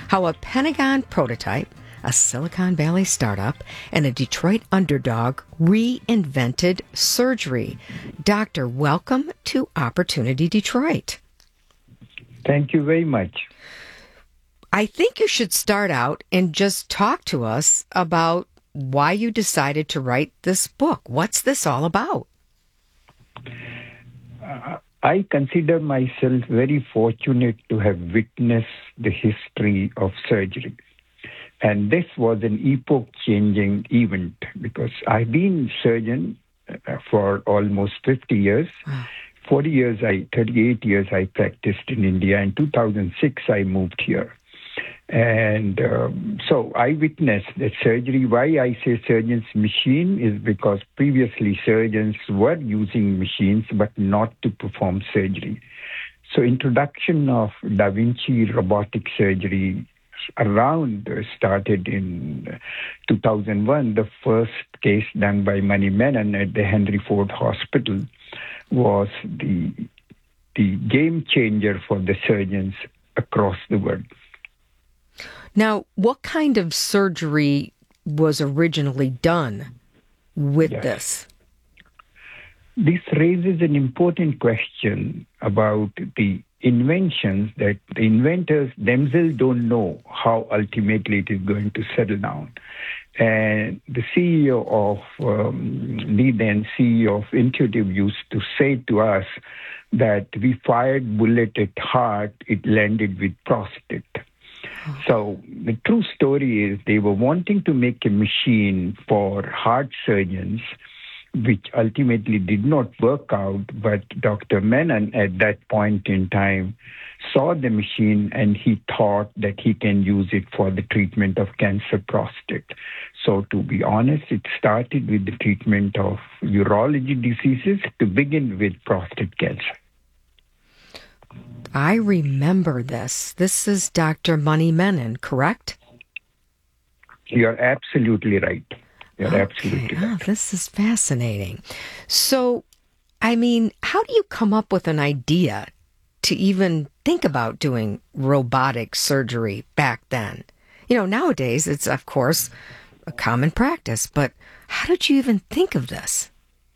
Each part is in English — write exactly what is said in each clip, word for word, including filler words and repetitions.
how a Pentagon prototype, a Silicon Valley startup, and a Detroit underdog reinvented surgery. Doctor, welcome to Opportunity Detroit. Thank you very much. I think you should start out and just talk to us about why you decided to write this book. What's this all about? Uh, I consider myself very fortunate to have witnessed the history of surgery. And this was an epoch-changing event because I've been surgeon for almost fifty years. Wow. forty years, I, thirty-eight years I practiced in India. In two thousand six, I moved here. And um, so I witnessed that surgery. Why I say surgeon's machine is because previously surgeons were using machines, but not to perform surgery. So introduction of Da Vinci robotic surgery around uh, started in two thousand one. The first case done by Mani Menon at the Henry Ford Hospital was the, the game changer for the surgeons across the world. Now, what kind of surgery was originally done with Yes. this? This raises an important question about the inventions that the inventors themselves don't know how ultimately it is going to settle down. And the C E O of, um, the then C E O of Intuitive used to say to us that we fired bullet at heart, it landed with prostate. So the true story is they were wanting to make a machine for heart surgeons, which ultimately did not work out. But Doctor Menon at that point in time saw the machine and he thought that he can use it for the treatment of cancer prostate. So to be honest, it started with the treatment of urology diseases to begin with prostate cancer. I remember this. This is Doctor Mani Menon, correct? You're absolutely right. You're okay. absolutely Oh, right. this is fascinating. So, I mean, how do you come up with an idea to even think about doing robotic surgery back then? You know, nowadays it's, of course, a common practice, but how did you even think of this?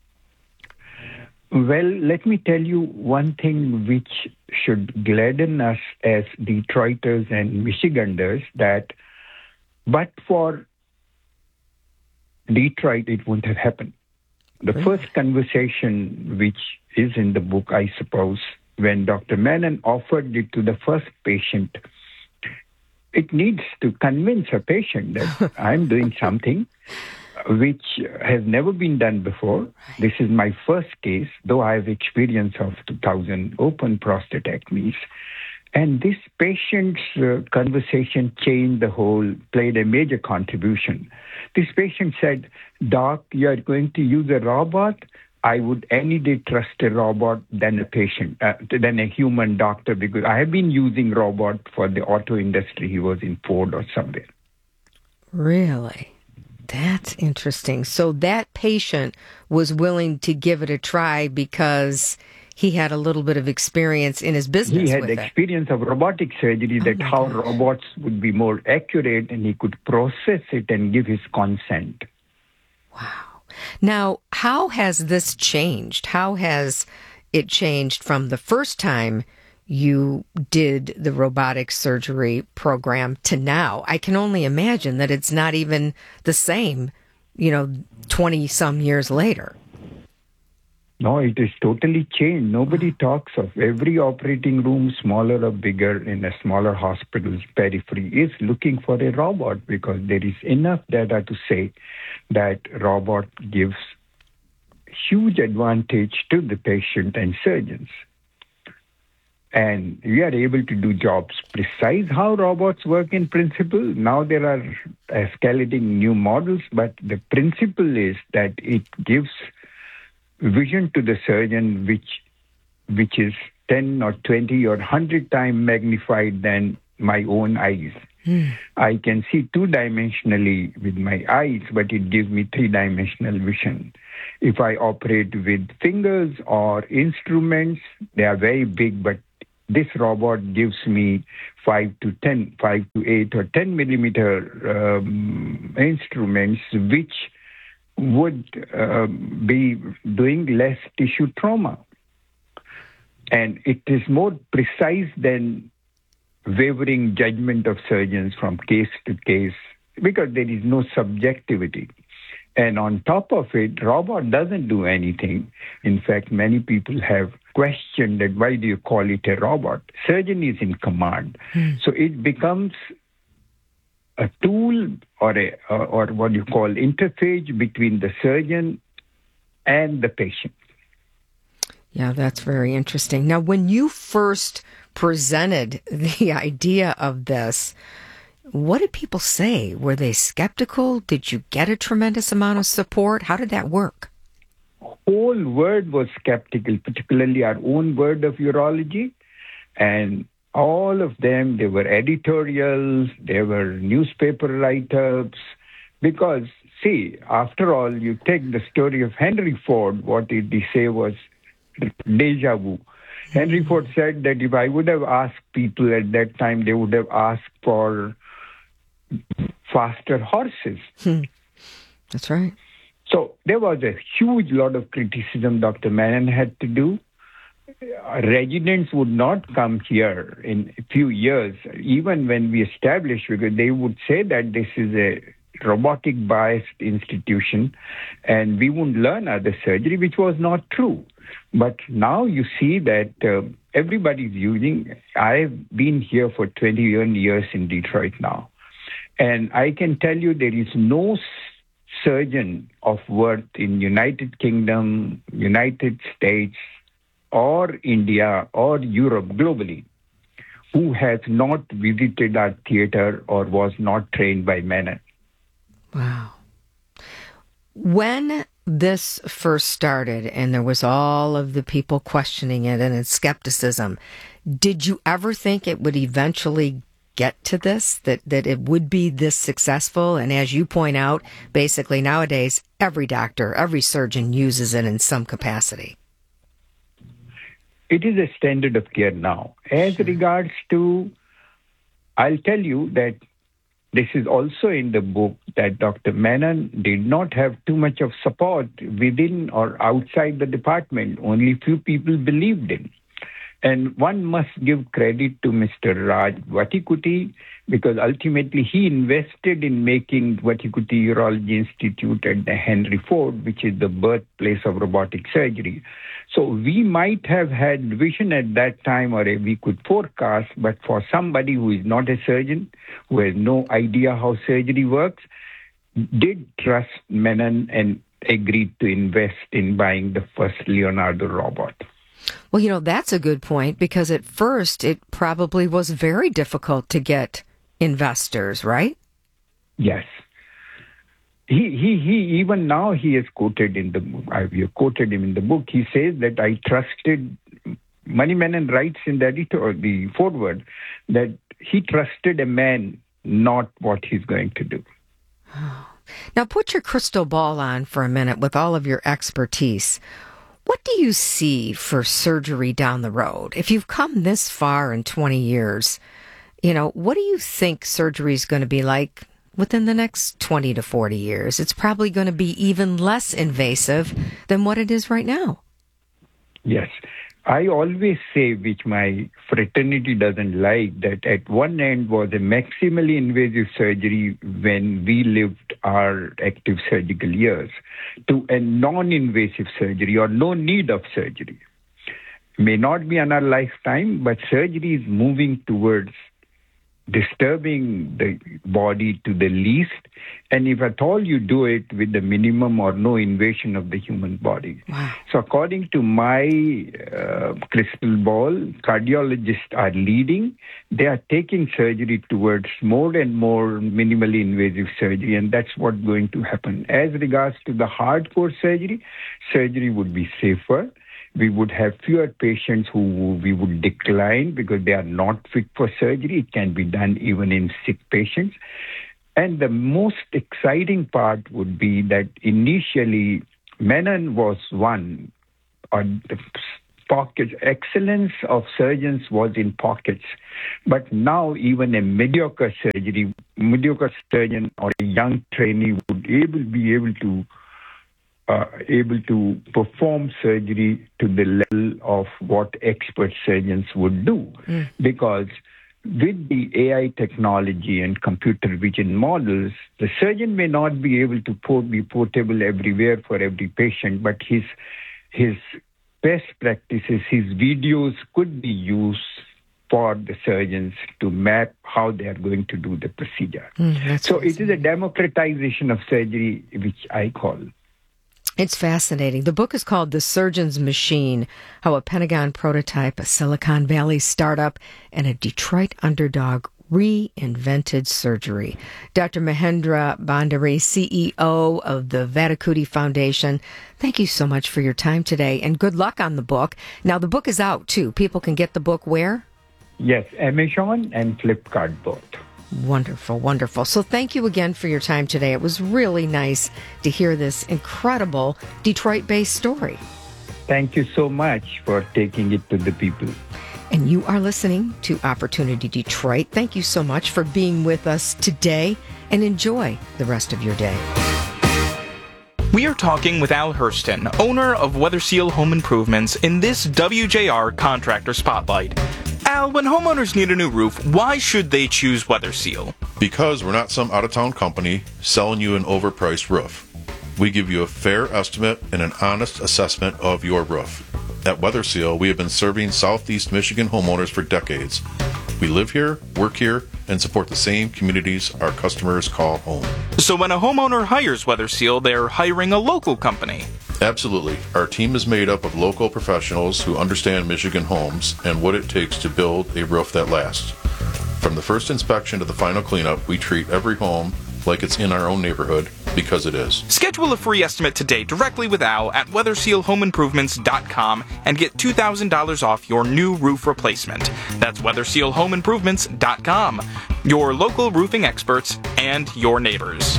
Well, let me tell you one thing which should gladden us as Detroiters and Michiganders, that but for Detroit, it wouldn't have happened. The Really? first conversation, which is in the book, I suppose, when Doctor Menon offered it to the first patient, it needs to convince a patient that I'm doing something which has never been done before. This is my first case, though I have experience of two thousand open prostatectomies. And this patient's uh, conversation changed the whole, played a major contribution. This patient said, "Doc, you are going to use a robot? I would any day trust a robot than a patient, uh, than a human doctor, because I have been using robot for the auto industry." He was in Ford or somewhere. Really? That's interesting. So that patient was willing to give it a try because he had a little bit of experience in his business He had with it. experience of robotic surgery, Oh that my how gosh. robots would be more accurate, and he could process it and give his consent. Wow. Now, how has this changed? How has it changed from the first time you did the robotic surgery program to now? I can only imagine that it's not even the same, you know, twenty some years later. No, it is totally changed. Nobody talks of every operating room, smaller or bigger, in a smaller hospital's periphery, is looking for a robot, because there is enough data to say that robot gives huge advantage to the patient and surgeons. And we are able to do jobs precise how robots work in principle. Now there are escalating new models, but the principle is that it gives vision to the surgeon which which is ten or twenty or one hundred times magnified than my own eyes. Mm. I can see two-dimensionally with my eyes, but it gives me three-dimensional vision. If I operate with fingers or instruments, they are very big, but this robot gives me five to ten, five to eight or ten millimeter um, instruments, which would uh, be doing less tissue trauma. And it is more precise than wavering judgment of surgeons from case to case, because there is no subjectivity. And on top of it, robot doesn't do anything. In fact, many people have questioned that why do you call it a robot? Surgeon is in command. Hmm. So it becomes a tool or a or, or what you call interface between the surgeon and the patient. Yeah, that's very interesting. Now, when you first presented the idea of this, what did people say? Were they skeptical? Did you get a tremendous amount of support? How did that work? Whole world was skeptical, particularly our own world of urology. And all of them, they were editorials, they were newspaper write-ups. Because, see, after all, you take the story of Henry Ford, what did he say was deja vu. Henry Ford said that if I would have asked people at that time, they would have asked for faster horses. Hmm. That's right. So there was a huge lot of criticism Doctor Menon had to do. Residents would not come here in a few years, even when we established, because they would say that this is a robotic biased institution and we wouldn't learn other surgery, which was not true. But now you see that uh, everybody's using. I've been here for twenty-one years in Detroit now. And I can tell you there is no surgeon of worth in United Kingdom, United States, or India, or Europe globally who has not visited our theater or was not trained by Menon. Wow. When this first started and there was all of the people questioning it and its skepticism, did you ever think it would eventually get to this, that, that it would be this successful? And as you point out, basically nowadays, every doctor, every surgeon uses it in some capacity. It is a standard of care now. As regards to, I'll tell you that this is also in the book that Doctor Menon did not have too much of support within or outside the department. Only few people believed in. And one must give credit to Mister Raj Vatikuti, because ultimately he invested in making Vatikuti Urology Institute at the Henry Ford, which is the birthplace of robotic surgery. So we might have had vision at that time, or we could forecast, but for somebody who is not a surgeon, who has no idea how surgery works, did trust Menon and agreed to invest in buying the first Leonardo robot. Well, you know, that's a good point, because at first it probably was very difficult to get investors, right? Yes. He, he, he, even now he is quoted in the book. I've quoted him in the book. He says that I trusted, Mani Menon writes in the editor, the foreword, that he trusted a man, not what he's going to do. Now put your crystal ball on for a minute with all of your expertise. What do you see for surgery down the road? If you've come this far in twenty years, you know, what do you think surgery is going to be like within the next twenty to forty years? It's probably going to be even less invasive than what it is right now. Yes. I always say, which my fraternity doesn't like, that at one end was a maximally invasive surgery when we lived our active surgical years, to a non-invasive surgery or no need of surgery. May not be in our lifetime, but surgery is moving towards disturbing the body to the least, and if at all you do it with the minimum or no invasion of the human body. Wow. So according to my uh, crystal ball, cardiologists are leading. They are taking surgery towards more and more minimally invasive surgery, and that's what's going to happen. As regards to the hardcore surgery, surgery would be safer. We would have fewer patients who we would decline because they are not fit for surgery. It can be done even in sick patients. And the most exciting part would be that initially Menon was one, or pockets. Excellence of surgeons was in pockets. But now even a mediocre surgery, mediocre surgeon or a young trainee would able be able to uh, able to perform surgery to the level of what expert surgeons would do. Mm. Because with the A I technology and computer vision models, the surgeon may not be able to port, be portable everywhere for every patient, but his his best practices, his videos could be used for the surgeons to map how they are going to do the procedure. Mm, so it is a democratization of surgery, which I call. It's fascinating. The book is called The Surgeon's Machine, How a Pentagon Prototype, a Silicon Valley Startup, and a Detroit Underdog Reinvented Surgery. Doctor Mahendra Bhandari, C E O of the Vattakuti Foundation, thank you so much for your time today, and good luck on the book. Now, the book is out, too. People can get the book where? Yes, Amazon and Flipkart both. Wonderful, wonderful. So thank you again for your time today. It was really nice to hear this incredible Detroit-based story. Thank you so much for taking it to the people. And you are listening to Opportunity Detroit. Thank you so much for being with us today, and enjoy the rest of your day. We are talking with Al Hurston, owner of Weather Seal Home Improvements, in this W J R Contractor Spotlight. Al, when homeowners need a new roof, why should they choose Weather Seal? Because we're not some out-of-town company selling you an overpriced roof. We give you a fair estimate and an honest assessment of your roof. At Weather Seal, we have been serving Southeast Michigan homeowners for decades. We live here, work here, and support the same communities our customers call home. So when a homeowner hires Weather Seal, they're hiring a local company. Absolutely. Our team is made up of local professionals who understand Michigan homes and what it takes to build a roof that lasts. From the first inspection to the final cleanup, we treat every home like it's in our own neighborhood, because it is. Schedule a free estimate today directly with Al at weather seal home improvements dot com and get two thousand dollars off your new roof replacement. That's weather seal home improvements dot com. Your local roofing experts and your neighbors.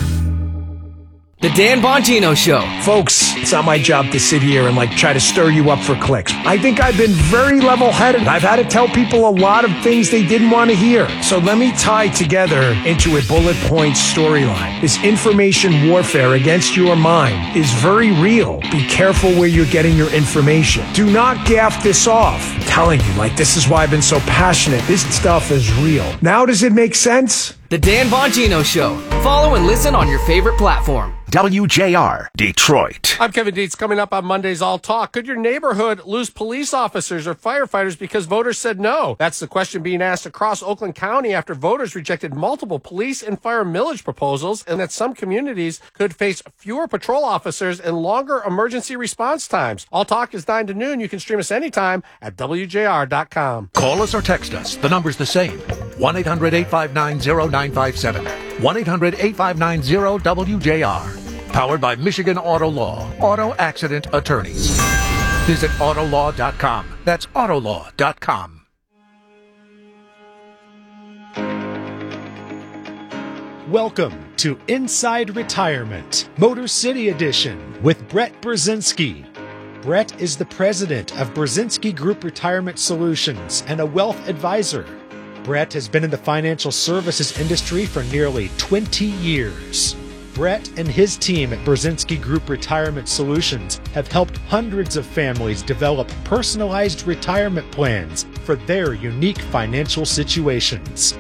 The Dan Bongino Show. Folks, it's not my job to sit here and like try to stir you up for clicks. I think I've been very level-headed. I've had to tell people a lot of things they didn't want to hear. So let me tie together into a bullet point storyline. This information warfare against your mind is very real. Be careful where you're getting your information. Do not gaff this off. I'm telling you, like, this is why I've been so passionate. This stuff is real. Now does it make sense? The Dan Bongino Show. Follow and listen on your favorite platform. W J R Detroit. I'm Kevin Dietz. Coming up on Monday's All Talk. Could your neighborhood lose police officers or firefighters because voters said no? That's the question being asked across Oakland County after voters rejected multiple police and fire millage proposals, and that some communities could face fewer patrol officers and longer emergency response times. All Talk is nine to noon. You can stream us anytime at W J R dot com. Call us or text us. The number's the same. one eight hundred eight five nine zero nine five seven. one eight hundred eight five nine zero W J R. Powered by Michigan Auto Law, Auto Accident Attorneys. Visit auto law dot com. That's auto law dot com. Welcome to Inside Retirement, Motor City Edition with Brett Brzezinski. Brett is the president of Brzezinski Group Retirement Solutions and a wealth advisor. Brett has been in the financial services industry for nearly twenty years. Brett and his team at Brzezinski Group Retirement Solutions have helped hundreds of families develop personalized retirement plans for their unique financial situations.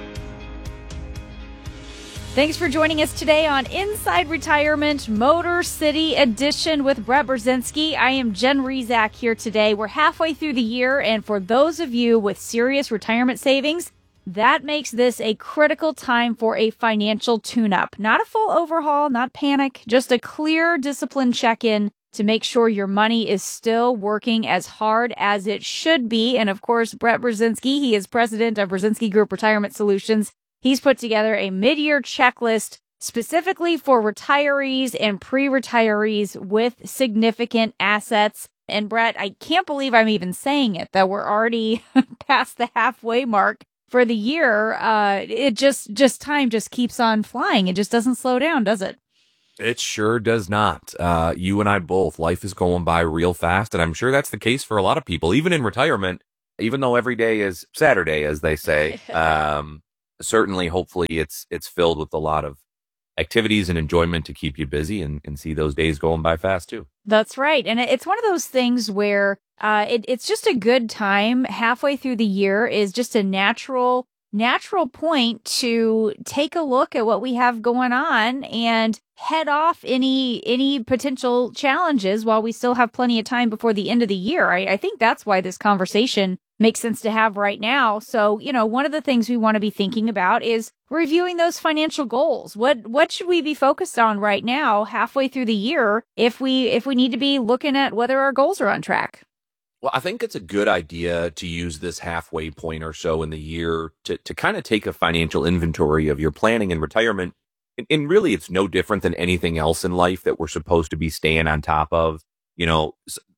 Thanks for joining us today on Inside Retirement Motor City Edition with Brett Brzezinski. I am Jen Rezac here today. We're halfway through the year, and for those of you with serious retirement savings, that makes this a critical time for a financial tune-up. Not a full overhaul, not panic, just a clear, disciplined check-in to make sure your money is still working as hard as it should be. And of course, Brett Brzezinski, he is president of Brzezinski Group Retirement Solutions. He's put together a mid-year checklist specifically for retirees and pre-retirees with significant assets. And Brett, I can't believe I'm even saying it, that we're already past the halfway mark for the year. Uh, it just, just time just keeps on flying. It just doesn't slow down, does it? It sure does not. Uh, you and I both, life is going by real fast, and I'm sure that's the case for a lot of people, even in retirement, even though every day is Saturday, as they say. Um, certainly, hopefully, it's it's filled with a lot of activities and enjoyment to keep you busy and, and see those days going by fast, too. That's right. And it's one of those things where uh, it, it's just a good time. Halfway through the year is just a natural natural point to take a look at what we have going on and head off any any potential challenges while we still have plenty of time before the end of the year. I, I think that's why this conversation makes sense to have right now. So, you know, one of the things we want to be thinking about is reviewing those financial goals. What what should we be focused on right now, halfway through the year, if we if we need to be looking at whether our goals are on track? Well, I think it's a good idea to use this halfway point or so in the year to, to kind of take a financial inventory of your planning and retirement. And, and really, it's no different than anything else in life that we're supposed to be staying on top of. You know,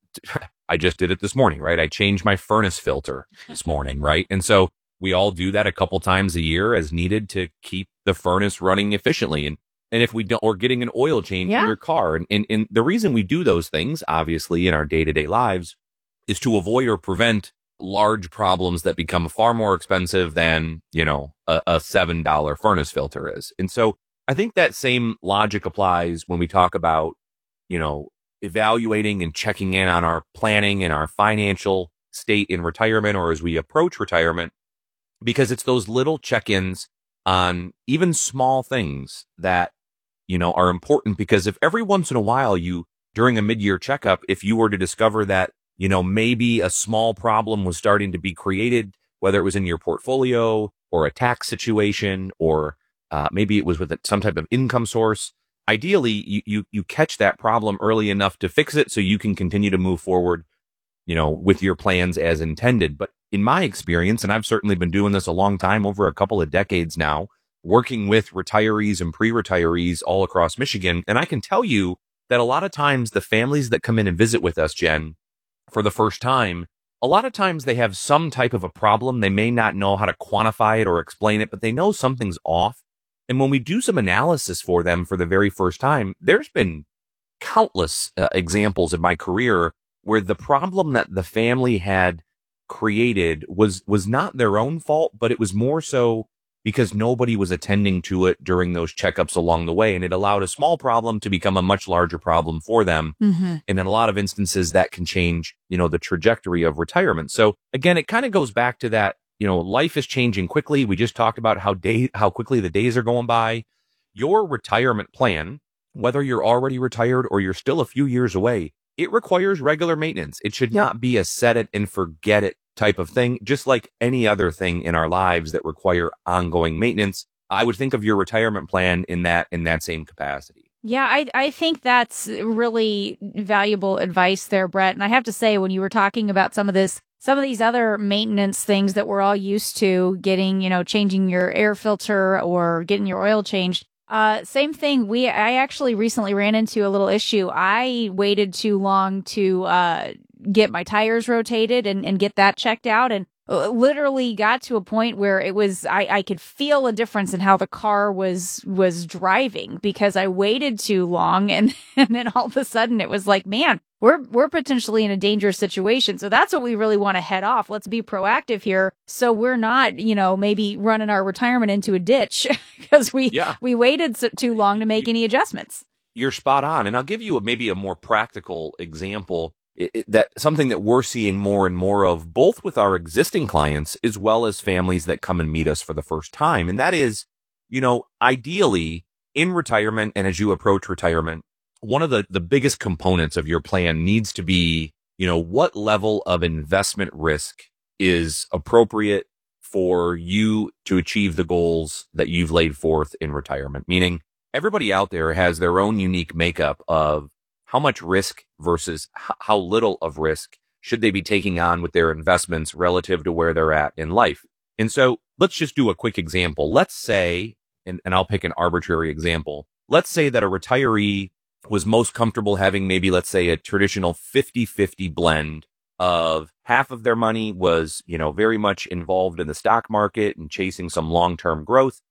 I just did it this morning, right? I changed my furnace filter this morning, right? And so we all do that a couple times a year as needed to keep the furnace running efficiently. And and if we don't, or getting an oil change Yeah. in your car. And, and, and the reason we do those things, obviously, in our day-to-day lives is to avoid or prevent large problems that become far more expensive than, you know, a, a seven dollar furnace filter is. And so I think that same logic applies when we talk about, you know, evaluating and checking in on our planning and our financial state in retirement or as we approach retirement, because it's those little check-ins on even small things that, you know, are important. Because if every once in a while you, during a mid-year checkup, if you were to discover that, you know, maybe a small problem was starting to be created, whether it was in your portfolio or a tax situation, or uh, maybe it was with some type of income source. Ideally, you, you you catch that problem early enough to fix it so you can continue to move forward, you know, with your plans as intended. But in my experience, and I've certainly been doing this a long time, over a couple of decades now, working with retirees and pre-retirees all across Michigan, and I can tell you that a lot of times the families that come in and visit with us, Jen, for the first time, a lot of times they have some type of a problem. They may not know how to quantify it or explain it, but they know something's off. And when we do some analysis for them for the very first time, there's been countless uh, examples in my career where the problem that the family had created was was not their own fault, but it was more so because nobody was attending to it during those checkups along the way. And it allowed a small problem to become a much larger problem for them. Mm-hmm. And in a lot of instances, that can change, you know, the trajectory of retirement. So again, it kind of goes back to that, you know, life is changing quickly. We just talked about how day, how quickly the days are going by. Your retirement plan, whether you're already retired or you're still a few years away, it requires regular maintenance. It should not be a set it and forget it type of thing, just like any other thing in our lives that require ongoing maintenance. I would think of your retirement plan in that in that same capacity. Yeah, I I think that's really valuable advice there, Brett. And I have to say, when you were talking about some of this, some of these other maintenance things that we're all used to, getting, you know, changing your air filter or getting your oil changed, uh, same thing. We I actually recently ran into a little issue. I waited too long to uh, get my tires rotated and, and get that checked out, and literally got to a point where it was I, I could feel a difference in how the car was was driving because I waited too long, and, and then all of a sudden it was like, man, we're we're potentially in a dangerous situation. So that's what we really want to head off. Let's be proactive here, so we're not, you know, maybe running our retirement into a ditch because we Yeah. we waited so, too long to make any adjustments. You're spot on. And I'll give you a, maybe a more practical example. It, it, that something that we're seeing more and more of, both with our existing clients as well as families that come and meet us for the first time. And that is, you know, ideally in retirement and as you approach retirement, one of the, the biggest components of your plan needs to be, you know, what level of investment risk is appropriate for you to achieve the goals that you've laid forth in retirement. Meaning everybody out there has their own unique makeup of how much risk versus h- how little of risk should they be taking on with their investments relative to where they're at in life. And so let's just do a quick example. Let's say, and, and I'll pick an arbitrary example. Let's say that a retiree was most comfortable having maybe, let's say, a traditional fifty-fifty blend of half of their money was, you know, very much involved in the stock market and chasing some long-term growth.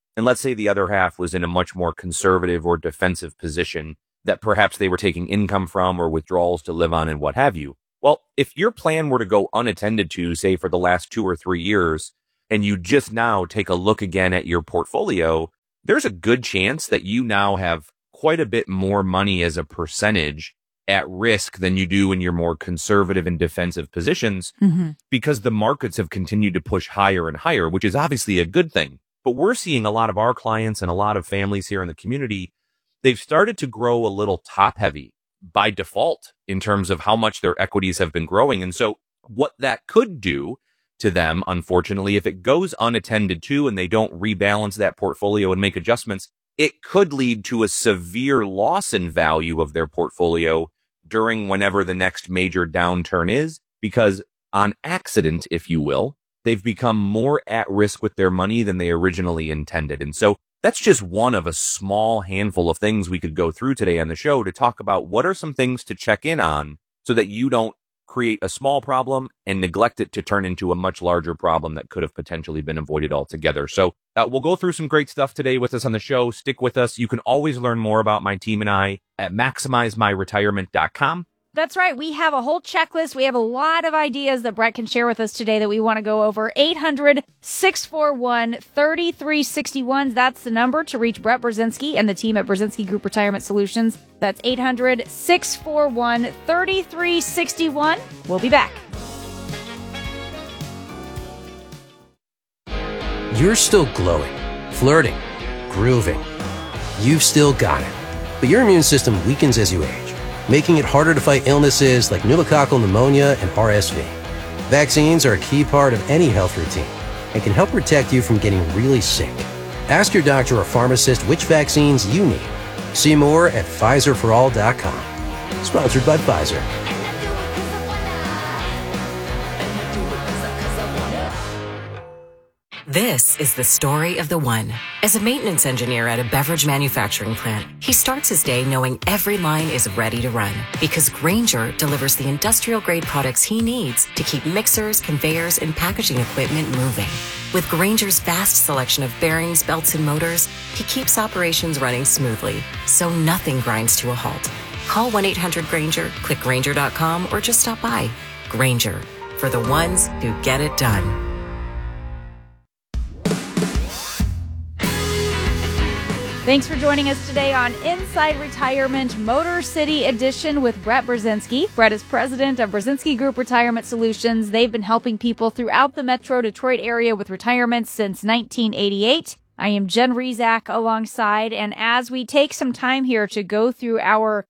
And let's say the other half was in a much more conservative or defensive position that perhaps they were taking income from or withdrawals to live on and what have you. Well, if your plan were to go unattended to, say, for the last two or three years, and you just now take a look again at your portfolio, there's a good chance that you now have quite a bit more money as a percentage at risk than you do in your more conservative and defensive positions, mm-hmm. because the markets have continued to push higher and higher, which is obviously a good thing. But we're seeing a lot of our clients and a lot of families here in the community, they've started to grow a little top heavy by default in terms of how much their equities have been growing. And so what that could do to them, unfortunately, if it goes unattended to and they don't rebalance that portfolio and make adjustments, it could lead to a severe loss in value of their portfolio during whenever the next major downturn is, because on accident, if you will, they've become more at risk with their money than they originally intended. And so that's just one of a small handful of things we could go through today on the show to talk about what are some things to check in on so that you don't create a small problem and neglect it to turn into a much larger problem that could have potentially been avoided altogether. So uh, we'll go through some great stuff today with us on the show. Stick with us. You can always learn more about my team and I at maximize my retirement dot com. That's right. We have a whole checklist. We have a lot of ideas that Brett can share with us today that we want to go over. eight hundred, six four one, three three six one. That's the number to reach Brett Brzezinski and the team at Brzezinski Group Retirement Solutions. That's eight hundred, six four one, three three six one. We'll be back. You're still glowing, flirting, grooving. You've still got it. But your immune system weakens as you age, making it harder to fight illnesses like pneumococcal pneumonia and R S V. Vaccines are a key part of any health routine and can help protect you from getting really sick. Ask your doctor or pharmacist which vaccines you need. See more at Pfizer for all dot com. Sponsored by Pfizer. This is the story of the one. As a maintenance engineer at a beverage manufacturing plant, he starts his day knowing every line is ready to run because Grainger delivers the industrial-grade products he needs to keep mixers, conveyors, and packaging equipment moving. With Grainger's vast selection of bearings, belts, and motors, he keeps operations running smoothly, so nothing grinds to a halt. Call one eight hundred Grainger, click Grainger dot com, or just stop by. Grainger, for the ones who get it done. Thanks for joining us today on Inside Retirement Motor City Edition with Brett Brzezinski. Brett is president of Brzezinski Group Retirement Solutions. They've been helping people throughout the Metro Detroit area with retirement since nineteen eighty-eight. I am Jen Rezac alongside, and as we take some time here to go through our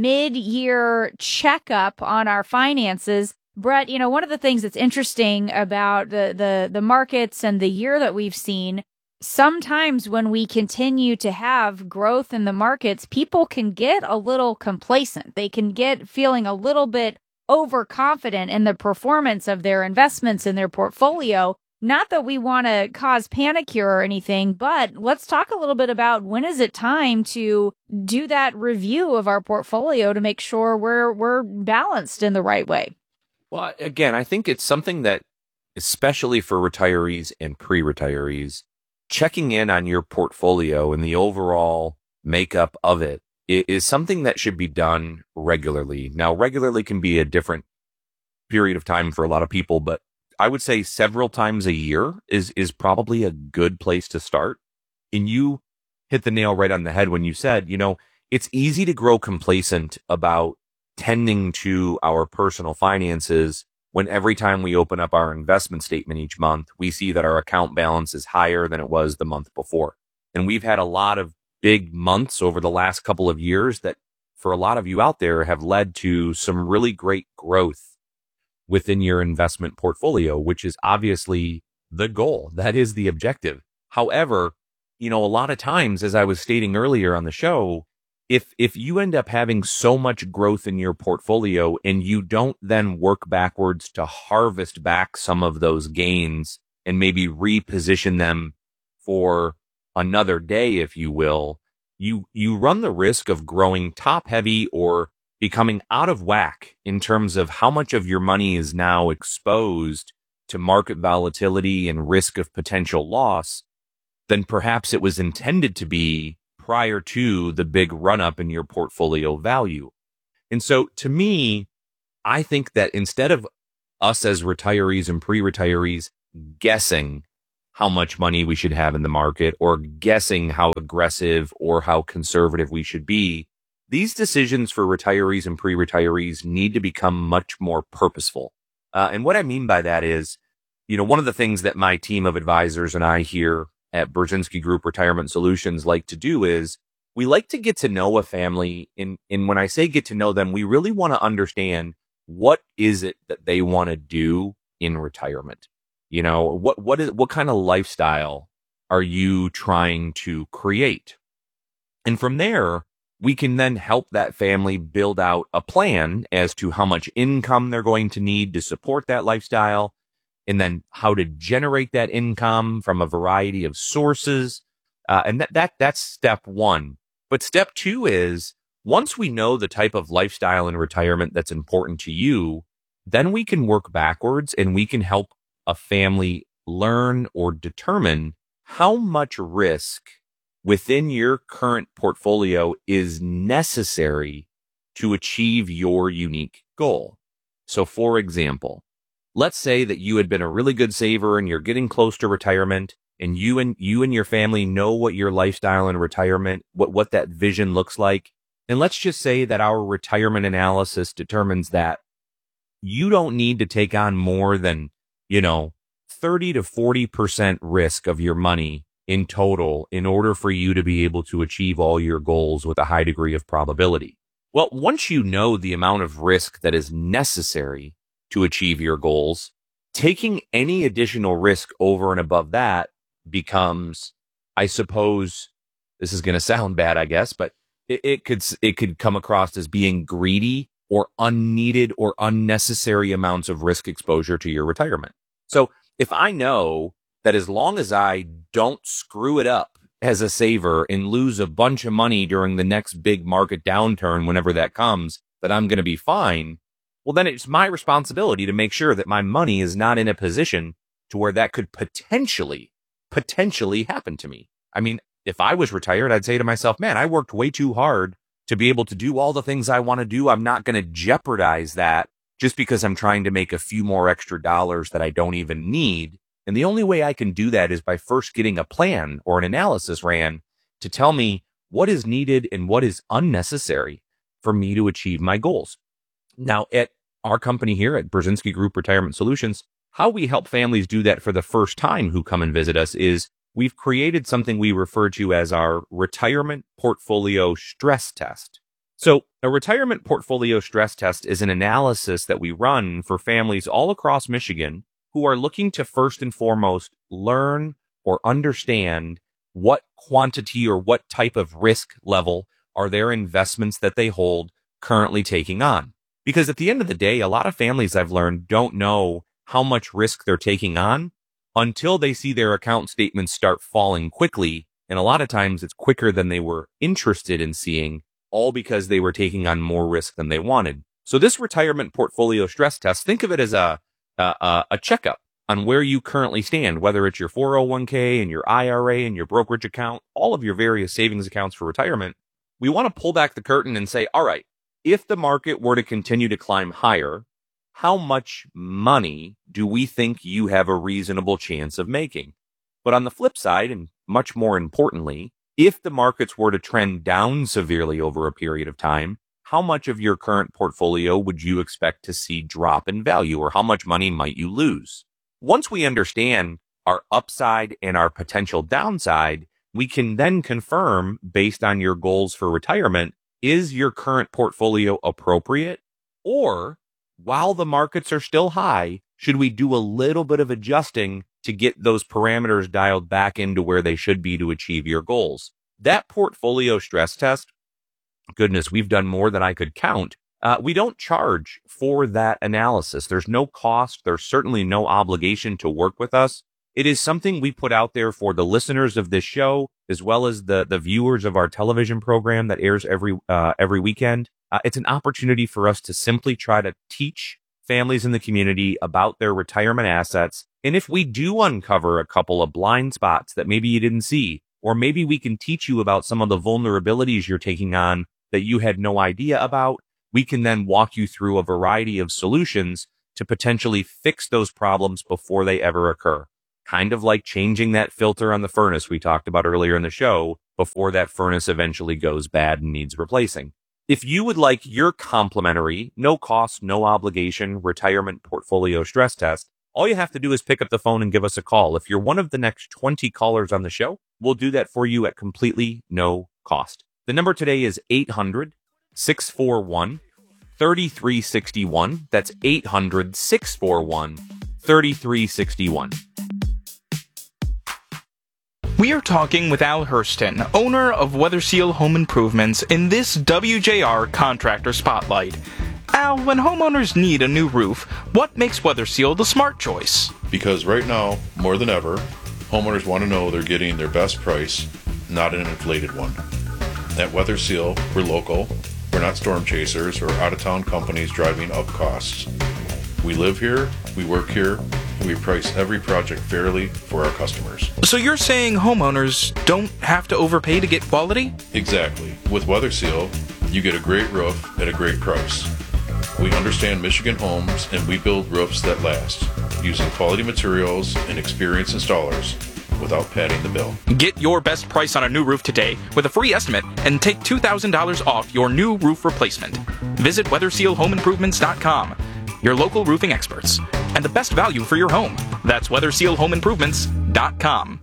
mid-year checkup on our finances, Brett, you know, one of the things that's interesting about the, the, the markets and the year that we've seen, sometimes when we continue to have growth in the markets, people can get a little complacent. They can get feeling a little bit overconfident in the performance of their investments in their portfolio. Not that we want to cause panic here or anything, but let's talk a little bit about when is it time to do that review of our portfolio to make sure we're we're balanced in the right way. Well, again, I think it's something that, especially for retirees and pre-retirees, checking in on your portfolio and the overall makeup of it is something that should be done regularly. Now, regularly can be a different period of time for a lot of people, but I would say several times a year is, is probably a good place to start. And you hit the nail right on the head when you said, you know, it's easy to grow complacent about tending to our personal finances when every time we open up our investment statement each month, we see that our account balance is higher than it was the month before. And we've had a lot of big months over the last couple of years that for a lot of you out there have led to some really great growth within your investment portfolio, which is obviously the goal. That is the objective. However, you know, a lot of times, as I was stating earlier on the show, If if you end up having so much growth in your portfolio and you don't then work backwards to harvest back some of those gains and maybe reposition them for another day, if you will, you you run the risk of growing top heavy or becoming out of whack in terms of how much of your money is now exposed to market volatility and risk of potential loss, than perhaps it was intended to be prior to the big run up in your portfolio value. And so to me, I think that instead of us as retirees and pre-retirees guessing how much money we should have in the market or guessing how aggressive or how conservative we should be, these decisions for retirees and pre-retirees need to become much more purposeful. Uh, and what I mean by that is, you know, one of the things that my team of advisors and I here at Brzezinski Group Retirement Solutions like to do is we like to get to know a family. And, and when I say get to know them, we really want to understand what is it that they want to do in retirement. You know, what what is what kind of lifestyle are you trying to create? And from there, we can then help that family build out a plan as to how much income they're going to need to support that lifestyle, and then how to generate that income from a variety of sources. Uh, and that, that that's step one. But step two is, once we know the type of lifestyle in retirement that's important to you, then we can work backwards and we can help a family learn or determine how much risk within your current portfolio is necessary to achieve your unique goal. So for example, let's say that you had been a really good saver and you're getting close to retirement, and you and you and your family know what your lifestyle in retirement, what, what that vision looks like. And let's just say that our retirement analysis determines that you don't need to take on more than, you know, thirty to forty percent risk of your money in total in order for you to be able to achieve all your goals with a high degree of probability. Well, once you know the amount of risk that is necessary to achieve your goals, taking any additional risk over and above that becomes, I suppose, this is going to sound bad, I guess, but it, it could it could come across as being greedy or unneeded or unnecessary amounts of risk exposure to your retirement. So if I know that as long as I don't screw it up as a saver and lose a bunch of money during the next big market downturn, whenever that comes, that I'm going to be fine, well, then it's my responsibility to make sure that my money is not in a position to where that could potentially, potentially happen to me. I mean, if I was retired, I'd say to myself, man, I worked way too hard to be able to do all the things I want to do. I'm not going to jeopardize that just because I'm trying to make a few more extra dollars that I don't even need. And the only way I can do that is by first getting a plan or an analysis ran to tell me what is needed and what is unnecessary for me to achieve my goals. Now, at our company here at Brzezinski Group Retirement Solutions, how we help families do that for the first time who come and visit us is we've created something we refer to as our retirement portfolio stress test. So a retirement portfolio stress test is an analysis that we run for families all across Michigan who are looking to first and foremost learn or understand what quantity or what type of risk level are their investments that they hold currently taking on. Because at the end of the day, a lot of families I've learned don't know how much risk they're taking on until they see their account statements start falling quickly. And a lot of times it's quicker than they were interested in seeing, all because they were taking on more risk than they wanted. So this retirement portfolio stress test, think of it as a Uh, a checkup on where you currently stand, whether it's your four oh one k and your I R A and your brokerage account, all of your various savings accounts for retirement. We want to pull back the curtain and say, all right, if the market were to continue to climb higher, how much money do we think you have a reasonable chance of making? But on the flip side, and much more importantly, if the markets were to trend down severely over a period of time, how much of your current portfolio would you expect to see drop in value, or how much money might you lose? Once we understand our upside and our potential downside, we can then confirm, based on your goals for retirement, is your current portfolio appropriate? Or, while the markets are still high, should we do a little bit of adjusting to get those parameters dialed back into where they should be to achieve your goals? That portfolio stress test, goodness, we've done more than I could count. Uh, we don't charge for that analysis. There's no cost. There's certainly no obligation to work with us. It is something we put out there for the listeners of this show, as well as the, the viewers of our television program that airs every, uh, every weekend. Uh, it's an opportunity for us to simply try to teach families in the community about their retirement assets. And if we do uncover a couple of blind spots that maybe you didn't see, or maybe we can teach you about some of the vulnerabilities you're taking on that you had no idea about, we can then walk you through a variety of solutions to potentially fix those problems before they ever occur. Kind of like changing that filter on the furnace we talked about earlier in the show before that furnace eventually goes bad and needs replacing. If you would like your complimentary, no cost, no obligation retirement portfolio stress test, all you have to do is pick up the phone and give us a call. If you're one of the next twenty callers on the show, we'll do that for you at completely no cost. The number today is eight hundred, six four one, three three six one. That's eight hundred, six four one, three three six one. We are talking with Al Hurston, owner of Weather Seal Home Improvements, in this W J R Contractor Spotlight. Al, when homeowners need a new roof, what makes Weather Seal the smart choice? Because right now, more than ever, homeowners want to know they're getting their best price, not an inflated one. At Weather Seal, we're local. We're not storm chasers or out-of-town companies driving up costs. We live here, we work here, and we price every project fairly for our customers. So you're saying homeowners don't have to overpay to get quality? Exactly. With Weather Seal, you get a great roof at a great price. We understand Michigan homes, and we build roofs that last, using quality materials and experienced installers without padding the bill. Get your best price on a new roof today with a free estimate and take two thousand dollars off your new roof replacement. Visit weather seal home improvements dot com, your local roofing experts, and the best value for your home. That's weather seal home improvements dot com.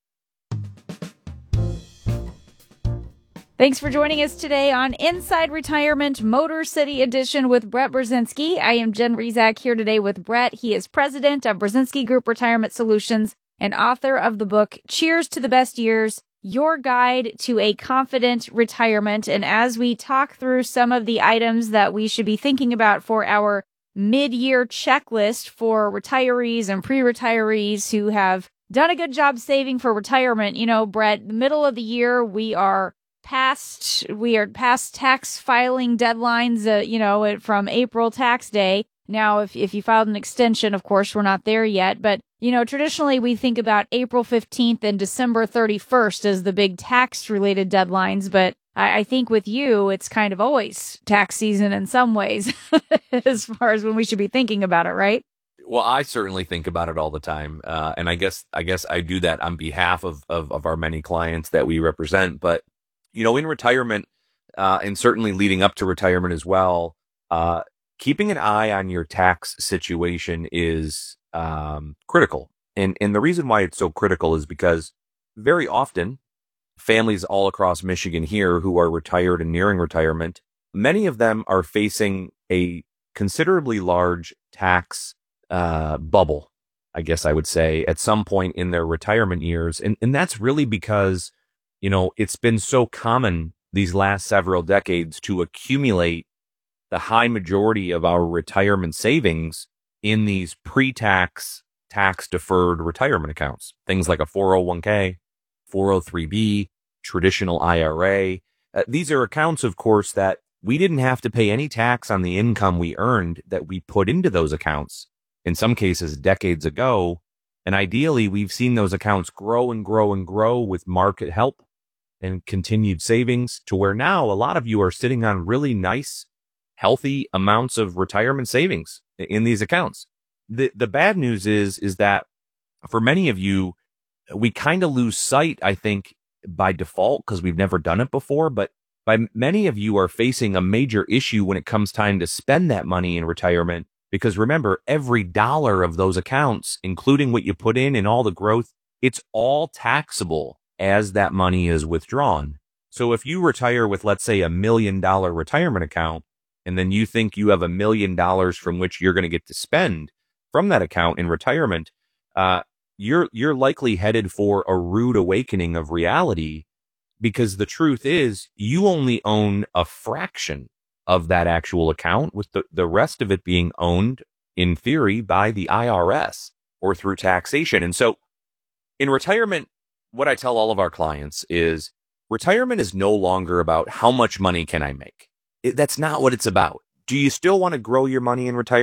Thanks for joining us today on Inside Retirement Motor City Edition with Brett Brzezinski. I am Jen Rizak here today with Brett. He is president of Brzezinski Group Retirement Solutions and author of the book Cheers to the Best Years, Your Guide to a Confident Retirement. And as we talk through some of the items that we should be thinking about for our mid-year checklist for retirees and pre-retirees who have done a good job saving for retirement, you know, Brett, the middle of the year, we are past we are past tax filing deadlines, uh, you know, from April tax day. Now, if if you filed an extension, of course, we're not there yet. But, you know, traditionally we think about April fifteenth and December thirty-first as the big tax-related deadlines. But I, I think with you, it's kind of always tax season in some ways as far as when we should be thinking about it, right? Well, I certainly think about it all the time. Uh, and I guess I guess I do that on behalf of, of, of our many clients that we represent. But you know, in retirement, uh, and certainly leading up to retirement as well, uh, keeping an eye on your tax situation is um, critical. And and the reason why it's so critical is because very often families all across Michigan here who are retired and nearing retirement, many of them are facing a considerably large tax uh, bubble, I guess I would say, at some point in their retirement years. And and that's really because, you know, it's been so common these last several decades to accumulate the high majority of our retirement savings in these pre-tax, tax-deferred retirement accounts. Things like a four oh one k, four oh three b, traditional I R A. Uh, these are accounts, of course, that we didn't have to pay any tax on the income we earned that we put into those accounts, in some cases decades ago. And ideally, we've seen those accounts grow and grow and grow with market help and continued savings to where now a lot of you are sitting on really nice, healthy amounts of retirement savings in these accounts. The the bad news is, is that for many of you, we kind of lose sight, I think, by default because we've never done it before. But by many of you are facing a major issue when it comes time to spend that money in retirement. Because remember, every dollar of those accounts, including what you put in and all the growth, it's all taxable as that money is withdrawn. So if you retire with, let's say, a million dollar retirement account, and then you think you have a million dollars from which you're going to get to spend from that account in retirement, uh, you're you're likely headed for a rude awakening of reality, because the truth is you only own a fraction of that actual account, with the, the rest of it being owned, in theory, by the I R S or through taxation. And so in retirement, what I tell all of our clients is retirement is no longer about how much money can I make. It, that's not what it's about. Do you still want to grow your money in retirement?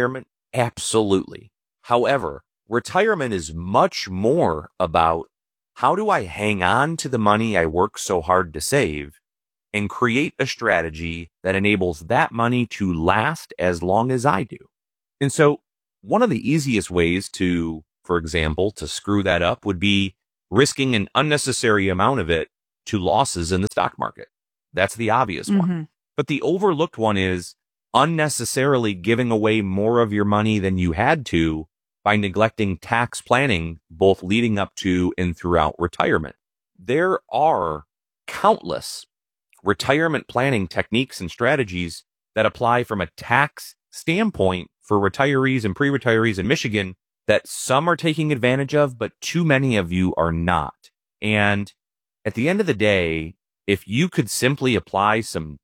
Absolutely. However, retirement is much more about how do I hang on to the money I work so hard to save and create a strategy that enables that money to last as long as I do. And so one of the easiest ways to, for example, to screw that up would be risking an unnecessary amount of it to losses in the stock market. That's the obvious Mm-hmm. one. But the overlooked one is unnecessarily giving away more of your money than you had to by neglecting tax planning, both leading up to and throughout retirement. There are countless retirement planning techniques and strategies that apply from a tax standpoint for retirees and pre-retirees in Michigan that some are taking advantage of, but too many of you are not. And at the end of the day, if you could simply apply some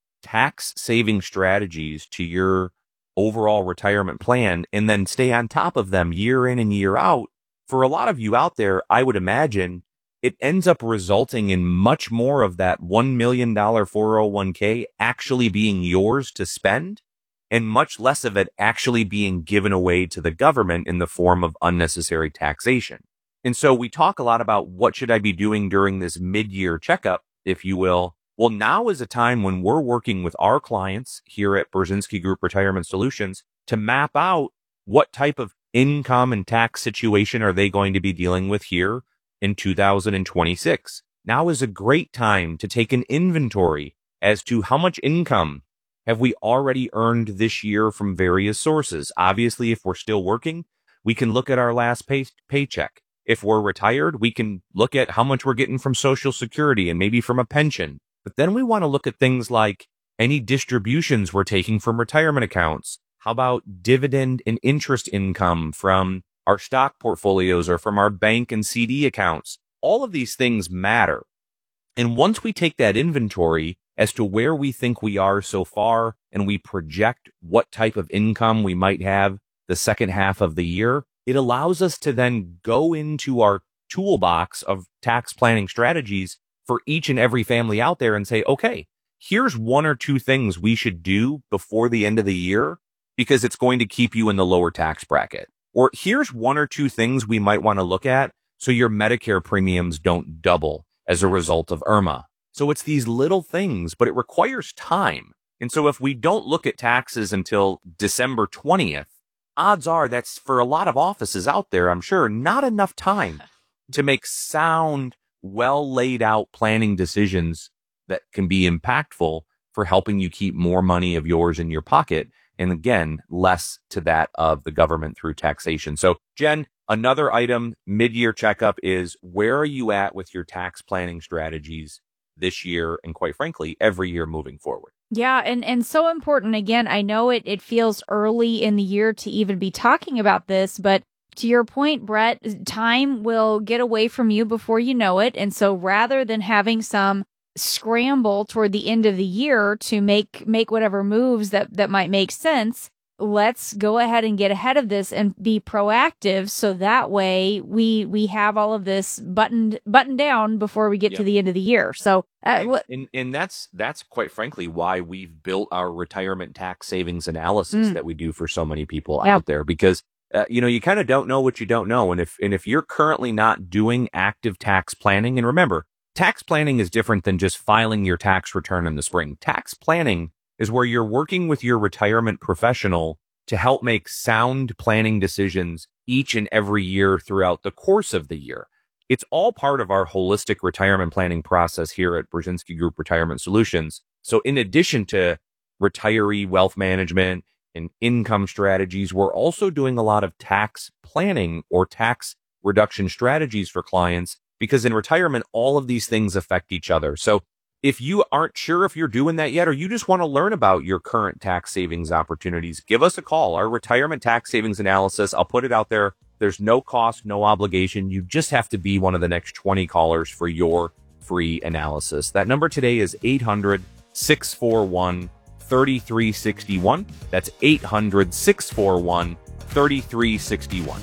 tax saving strategies to your overall retirement plan and then stay on top of them year in and year out, for a lot of you out there, I would imagine it ends up resulting in much more of that one million dollars four oh one k actually being yours to spend and much less of it actually being given away to the government in the form of unnecessary taxation. And so we talk a lot about what should I be doing during this mid-year checkup, if you will. Well, now is a time when we're working with our clients here at Brzezinski Group Retirement Solutions to map out what type of income and tax situation are they going to be dealing with here in two thousand twenty-six. Now is a great time to take an inventory as to how much income have we already earned this year from various sources. Obviously, if we're still working, we can look at our last pay- paycheck. If we're retired, we can look at how much we're getting from Social Security and maybe from a pension. But then we want to look at things like any distributions we're taking from retirement accounts. How about dividend and interest income from our stock portfolios or from our bank and C D accounts? All of these things matter. And once we take that inventory as to where we think we are so far and we project what type of income we might have the second half of the year, it allows us to then go into our toolbox of tax planning strategies for each and every family out there and say, okay, here's one or two things we should do before the end of the year because it's going to keep you in the lower tax bracket. Or here's one or two things we might want to look at so your Medicare premiums don't double as a result of IRMA. So it's these little things, but it requires time. And so if we don't look at taxes until December twentieth, odds are that's for a lot of offices out there, I'm sure, not enough time to make sound, well laid out planning decisions that can be impactful for helping you keep more money of yours in your pocket. And again, less to that of the government through taxation. So Jen, another item, mid-year checkup is where are you at with your tax planning strategies this year and quite frankly, every year moving forward? Yeah, and, and so important. Again, I know it, it feels early in the year to even be talking about this, but to your point, Brett, time will get away from you before you know it. And so rather than having some scramble toward the end of the year to make make whatever moves that, that might make sense, let's go ahead and get ahead of this and be proactive so that way we we have all of this buttoned buttoned down before we get Yeah. to the end of the year. So uh, what, And and that's that's quite frankly why we've built our retirement tax savings analysis Mm. that we do for so many people Yeah. out there because uh, you know you kind of don't know what you don't know, and if and if you're currently not doing active tax planning, and remember, tax planning is different than just filing your tax return in the spring. Tax planning is where you're working with your retirement professional to help make sound planning decisions each and every year throughout the course of the year. It's all part of our holistic retirement planning process here at Brzezinski Group Retirement Solutions. So in addition to retiree wealth management and income strategies, we're also doing a lot of tax planning or tax reduction strategies for clients because in retirement, all of these things affect each other. So if you aren't sure if you're doing that yet, or you just want to learn about your current tax savings opportunities, give us a call. Our retirement tax savings analysis, I'll put it out there. There's no cost, no obligation. You just have to be one of the next twenty callers for your free analysis. That number today is eight hundred, six four one, three three six one. That's eight hundred, six four one, three three six one.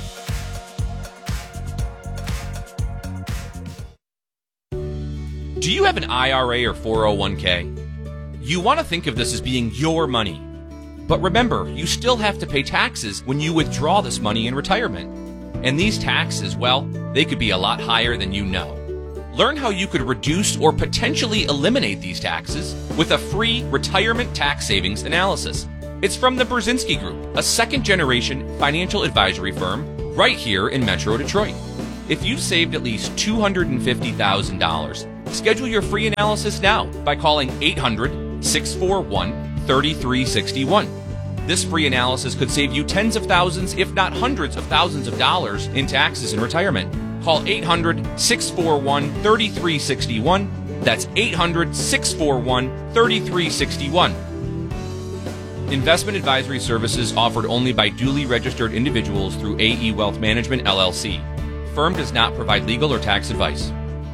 Do you have an I R A or four oh one k? You want to think of this as being your money. But remember, you still have to pay taxes when you withdraw this money in retirement. And these taxes, well, they could be a lot higher than you know. Learn how you could reduce or potentially eliminate these taxes with a free retirement tax savings analysis. It's from the Brzezinski Group, a second-generation financial advisory firm right here in Metro Detroit. If you've saved at least two hundred fifty thousand dollars, schedule your free analysis now by calling eight hundred, six four one, three three six one. This free analysis could save you tens of thousands, if not hundreds of thousands of dollars in taxes in retirement. Call eight hundred, six four one, three three six one. That's eight hundred, six four one, three three six one. Investment advisory services offered only by duly registered individuals through A E Wealth Management, L L C. Firm does not provide legal or tax advice.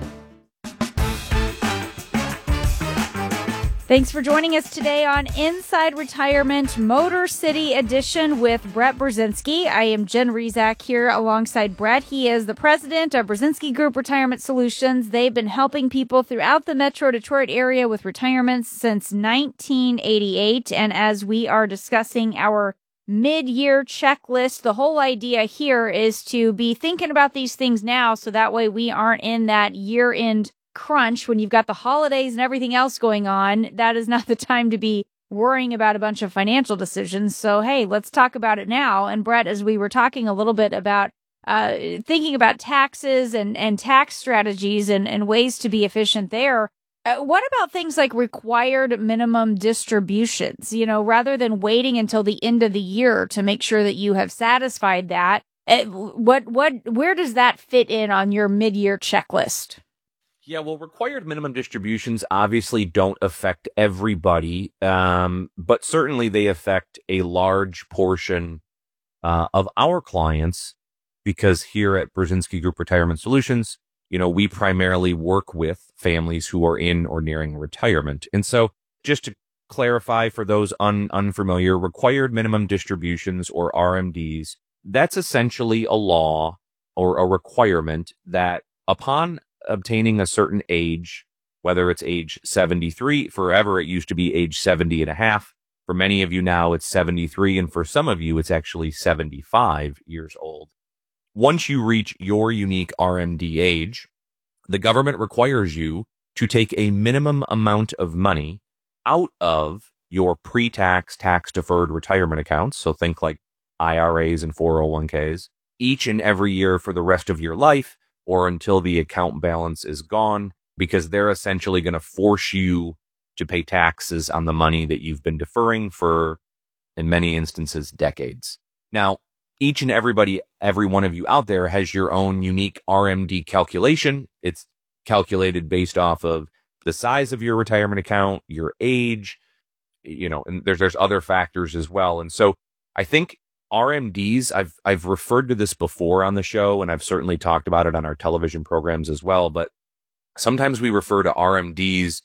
Thanks for joining us today on Inside Retirement Motor City Edition with Brett Brzezinski. I am Jen Rezac here alongside Brett. He is the president of Brzezinski Group Retirement Solutions. They've been helping people throughout the Metro Detroit area with retirements since nineteen eighty-eight. And as we are discussing our mid-year checklist, the whole idea here is to be thinking about these things now so that way we aren't in that year-end crunch when you've got the holidays and everything else going on. That is not the time to be worrying about a bunch of financial decisions. So, hey, let's talk about it now. And Brett, as we were talking a little bit about uh, thinking about taxes and, and tax strategies and, and ways to be efficient there, uh, what about things like required minimum distributions? You know, rather than waiting until the end of the year to make sure that you have satisfied that, uh, what, what, where does that fit in on your mid-year checklist? Yeah, well, required minimum distributions obviously don't affect everybody, um, but certainly they affect a large portion uh, of our clients, because here at Brzezinski Group Retirement Solutions, you know, we primarily work with families who are in or nearing retirement. And so just to clarify for those un- unfamiliar, required minimum distributions, or R M Ds, that's essentially a law or a requirement that upon obtaining a certain age, whether it's age seventy-three, forever it used to be age seventy and a half. For many of you now, it's seventy-three, and for some of you, it's actually seventy-five years old. Once you reach your unique R M D age, the government requires you to take a minimum amount of money out of your pre-tax, tax-deferred retirement accounts, so think like I R As and four oh one k's, each and every year for the rest of your life, or until the account balance is gone, because they're essentially going to force you to pay taxes on the money that you've been deferring for, in many instances, decades. Now, each and everybody, every one of you out there has your own unique R M D calculation. It's calculated based off of the size of your retirement account, your age, you know, and there's, there's other factors as well. And so I think R M Ds, I've I've referred to this before on the show, and I've certainly talked about it on our television programs as well, but sometimes we refer to R M Ds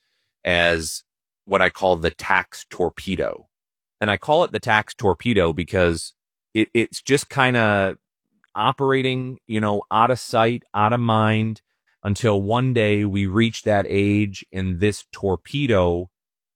as what I call the tax torpedo. And I call it the tax torpedo because it, it's just kind of operating, you know, out of sight, out of mind, until one day we reach that age and this torpedo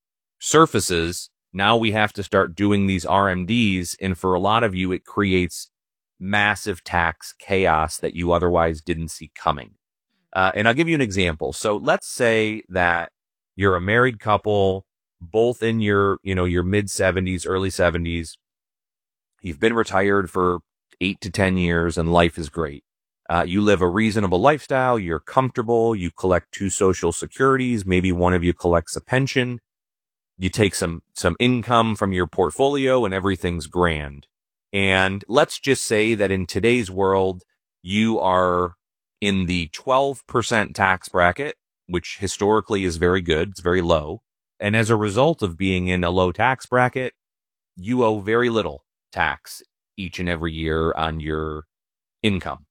surfaces. Now we have to start doing these R M Ds, and for a lot of you, it creates massive tax chaos that you otherwise didn't see coming. Uh, and I'll give you an example. So let's say that you're a married couple, both in your, you know, your mid seventies, early seventies. You've been retired for eight to ten years, and life is great. Uh, you live a reasonable lifestyle. You're comfortable. You collect two social securities. Maybe one of you collects a pension. You take some, some income from your portfolio and everything's grand. And let's just say that in today's world, you are in the twelve percent tax bracket, which historically is very good. It's very low. And as a result of being in a low tax bracket, you owe very little tax each and every year on your income.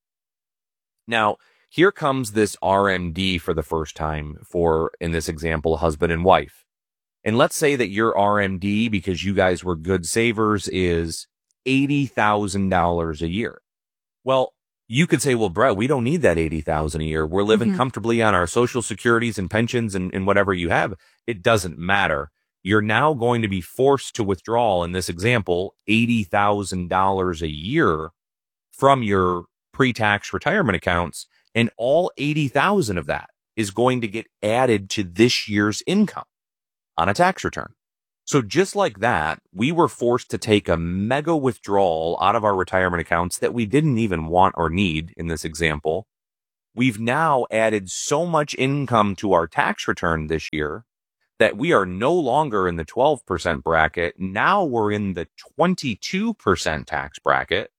Now, here comes this R M D for the first time for, in this example, husband and wife. And let's say that your R M D, because you guys were good savers, is eighty thousand dollars a year. Well, you could say, well, Brett, we don't need that eighty thousand dollars a year. We're living mm-hmm. comfortably on our social securities and pensions and, and whatever you have. It doesn't matter. you're now going to be forced to withdraw, in this example, eighty thousand dollars a year from your pre-tax retirement accounts, and all eighty thousand dollars of that is going to get added to this year's income on a tax return. So just like that, we were forced to take a mega withdrawal out of our retirement accounts that we didn't even want or need in this example. We've now added so much income to our tax return this year that we are no longer in the twelve percent bracket. Now we're in the twenty-two percent tax bracket.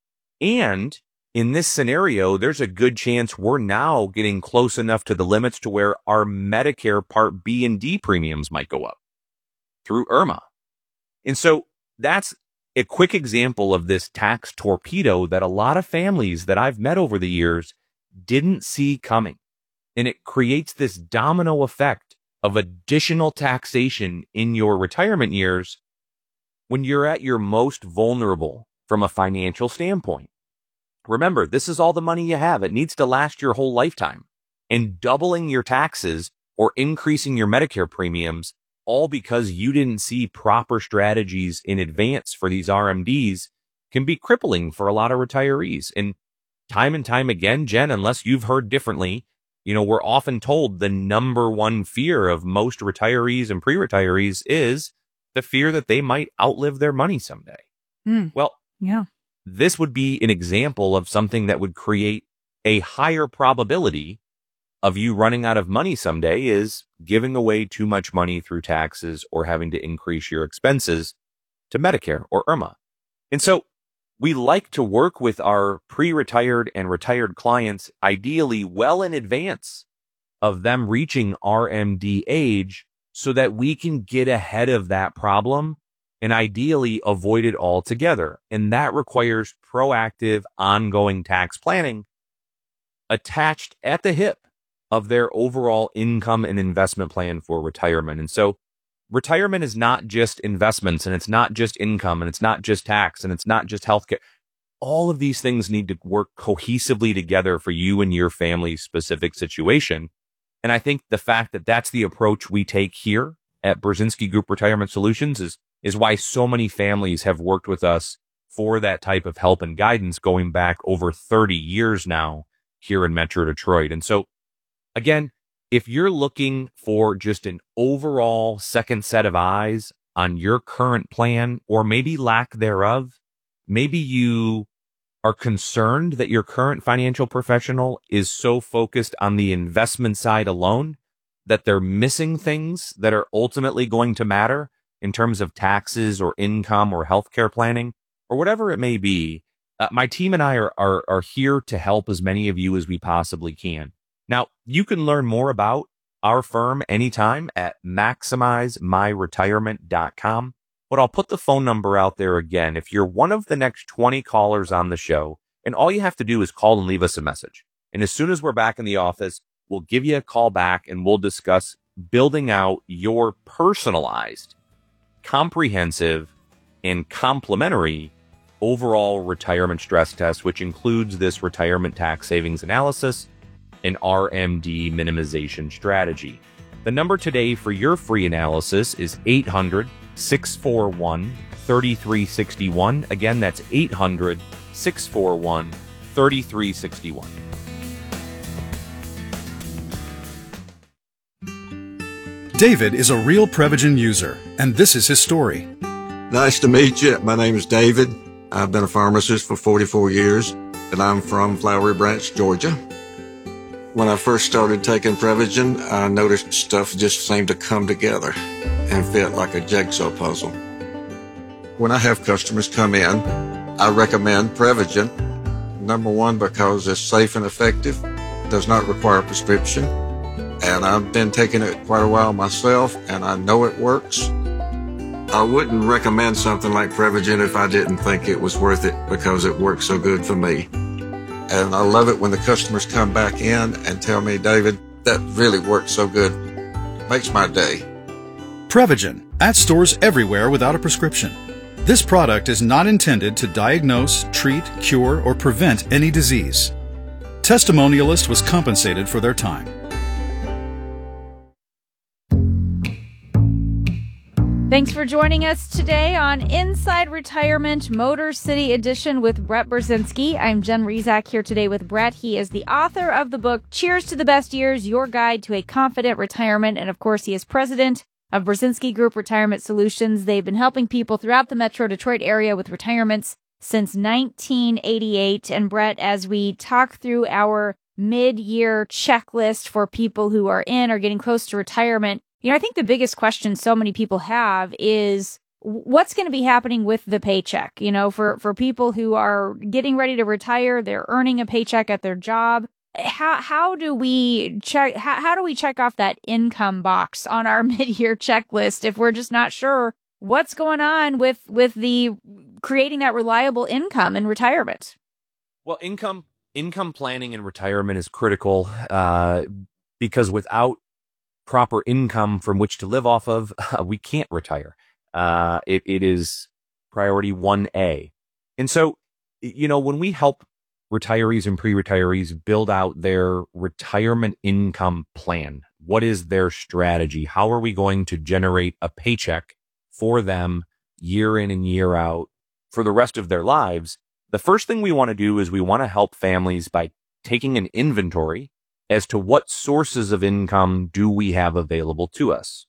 And in this scenario, there's a good chance we're now getting close enough to the limits to where our Medicare Part B and D premiums might go up through I R M A. And so that's a quick example of this tax torpedo that a lot of families that I've met over the years didn't see coming. And it creates this domino effect of additional taxation in your retirement years when you're at your most vulnerable from a financial standpoint. Remember, this is all the money you have. It needs to last your whole lifetime. And doubling your taxes or increasing your Medicare premiums, all because you didn't see proper strategies in advance for these R M Ds, can be crippling for a lot of retirees. And time and time again, Jen, unless you've heard differently, you know, we're often told the number one fear of most retirees and pre-retirees is the fear that they might outlive their money someday. Mm. Well, yeah, this would be an example of something that would create a higher probability of you running out of money someday, is giving away too much money through taxes or having to increase your expenses to Medicare or I R M A. And so we like to work with our pre-retired and retired clients, ideally well in advance of them reaching R M D age, so that we can get ahead of that problem and ideally avoid it altogether. And that requires proactive, ongoing tax planning attached at the hip of their overall income and investment plan for retirement. And so retirement is not just investments, and it's not just income, and it's not just tax, and it's not just healthcare. All of these things need to work cohesively together for you and your family's specific situation. And I think the fact that that's the approach we take here at Brzezinski Group Retirement Solutions is, is why so many families have worked with us for that type of help and guidance going back over thirty years now here in Metro Detroit. And so, again, if you're looking for just an overall second set of eyes on your current plan, or maybe lack thereof, maybe you are concerned that your current financial professional is so focused on the investment side alone that they're missing things that are ultimately going to matter in terms of taxes or income or healthcare planning or whatever it may be, uh, my team and I are, are, are here to help as many of you as we possibly can. Now, you can learn more about our firm anytime at maximize my retirement dot com, but I'll put the phone number out there again. If you're one of the next twenty callers on the show, and all you have to do is call and leave us a message. And as soon as we're back in the office, we'll give you a call back and we'll discuss building out your personalized, comprehensive, and complementary overall retirement stress test, which includes this retirement tax savings analysis and R M D minimization strategy. The number today for your free analysis is eight hundred, six four one, three three six one. Again, that's eight hundred, six four one, three three six one. David is a real Prevagen user, and this is his story. Nice to meet you. My name is David. I've been a pharmacist for forty-four years, and I'm from Flowery Branch, Georgia. When I first started taking Prevagen, I noticed stuff just seemed to come together and fit like a jigsaw puzzle. When I have customers come in, I recommend Prevagen. Number one, because it's safe and effective, does not require a prescription, and I've been taking it quite a while myself, and I know it works. I wouldn't recommend something like Prevagen if I didn't think it was worth it, because it works so good for me. And I love it when the customers come back in and tell me, David, that really works so good. Makes my day. Prevagen, at stores everywhere without a prescription. This product is not intended to diagnose, treat, cure, or prevent any disease. Testimonialist was compensated for their time. Thanks for joining us today on Inside Retirement Motor City Edition with Brett Brzezinski. I'm Jen Rezac here today with Brett. He is the author of the book Cheers to the Best Years, Your Guide to a Confident Retirement. And of course, he is president of Brzezinski Group Retirement Solutions. They've been helping people throughout the Metro Detroit area with retirements since nineteen eighty-eight. And Brett, as we talk through our mid-year checklist for people who are in or getting close to retirement, you know, I think the biggest question so many people have is what's going to be happening with the paycheck? You know, for, for people who are getting ready to retire, they're earning a paycheck at their job. How how do we check? How, how do we check off that income box on our mid-year checklist if we're just not sure what's going on with with the creating that reliable income in retirement? Well, income income planning in retirement is critical uh, because without proper income from which to live off of, uh, we can't retire. Uh, it, it is priority one A. And so, you know, when we help retirees and pre-retirees build out their retirement income plan, what is their strategy? How are we going to generate a paycheck for them year in and year out for the rest of their lives? The first thing we want to do is we want to help families by taking an inventory as to what sources of income do we have available to us.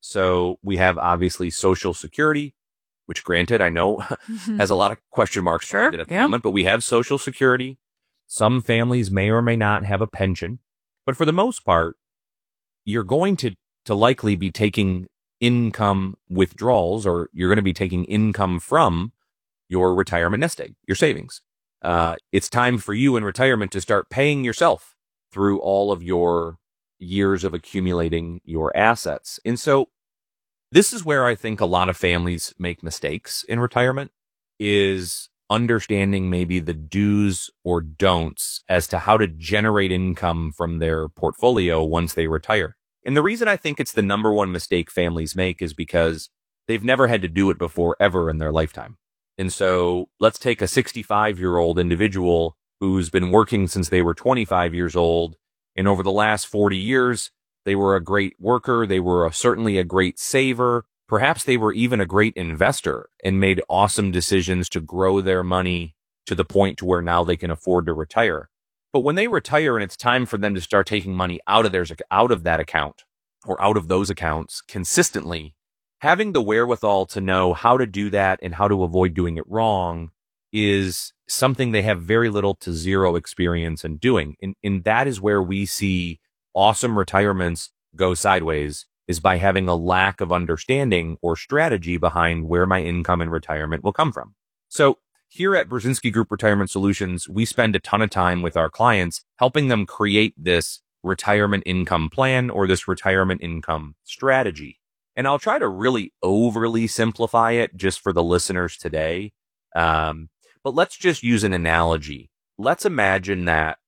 So we have obviously Social Security, which granted, I know has a lot of question marks sure, at the yeah. moment, but we have Social Security. Some families may or may not have a pension, but for the most part, you're going to, to likely be taking income withdrawals, or you're going to be taking income from your retirement nest egg, your savings. Uh, it's time for you in retirement to start paying yourself through all of your years of accumulating your assets. And so this is where I think a lot of families make mistakes in retirement, is understanding maybe the do's or don'ts as to how to generate income from their portfolio once they retire. And the reason I think it's the number one mistake families make is because they've never had to do it before ever in their lifetime. And so let's take a sixty-five-year-old individual who's been working since they were twenty-five years old. And over the last forty years, they were a great worker. They were a, certainly a great saver. Perhaps they were even a great investor and made awesome decisions to grow their money to the point to where now they can afford to retire. But when they retire and it's time for them to start taking money out of theirs, out of that account or out of those accounts consistently, having the wherewithal to know how to do that and how to avoid doing it wrong is something they have very little to zero experience in doing. And, and that is where we see awesome retirements go sideways, is by having a lack of understanding or strategy behind where my income in retirement will come from. So here at Brzezinski Group Retirement Solutions, we spend a ton of time with our clients helping them create this retirement income plan or this retirement income strategy. And I'll try to really overly simplify it just for the listeners today. Um, But let's just use an analogy. Let's imagine that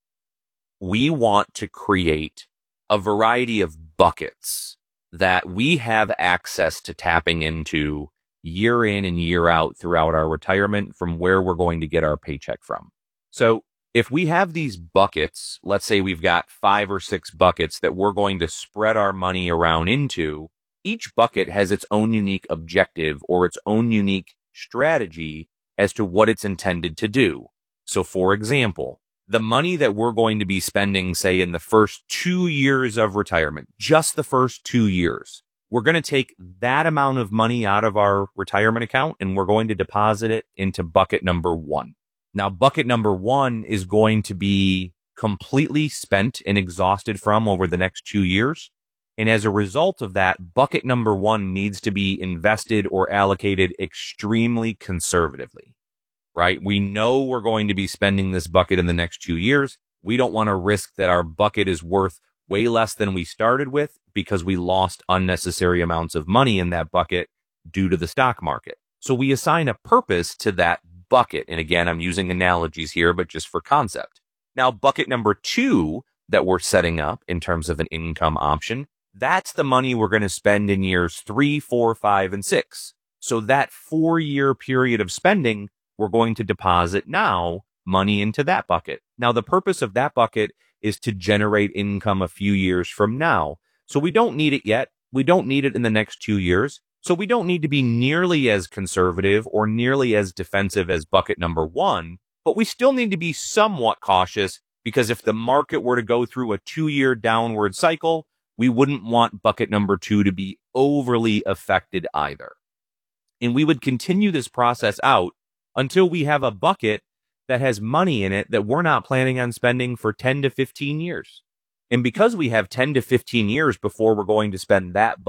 we want to create a variety of buckets that we have access to tapping into year in and year out throughout our retirement from where we're going to get our paycheck from. So if we have these buckets, let's say we've got five or six buckets that we're going to spread our money around into, each bucket has its own unique objective or its own unique strategy as to what it's intended to do. So for example, the money that we're going to be spending, say, in the first two years of retirement, just the first two years, we're going to take that amount of money out of our retirement account and we're going to deposit it into bucket number one. Now, bucket number one is going to be completely spent and exhausted from over the next two years. And as a result of that, bucket number one needs to be invested or allocated extremely conservatively, right? We know we're going to be spending this bucket in the next two years. We don't want to risk that our bucket is worth way less than we started with because we lost unnecessary amounts of money in that bucket due to the stock market. So we assign a purpose to that bucket. And again, I'm using analogies here, but just for concept. Now, bucket number two that we're setting up in terms of an income option, that's the money we're going to spend in years three, four, five, and six. So that four-year period of spending, we're going to deposit now money into that bucket. Now, the purpose of that bucket is to generate income a few years from now. So we don't need it yet. We don't need it in the next two years. So we don't need to be nearly as conservative or nearly as defensive as bucket number one, but we still need to be somewhat cautious, because if the market were to go through a two-year downward cycle, we wouldn't want bucket number two to be overly affected either. And we would continue this process out until we have a bucket that has money in it that we're not planning on spending for ten to fifteen years. And because we have ten to fifteen years before we're going to spend that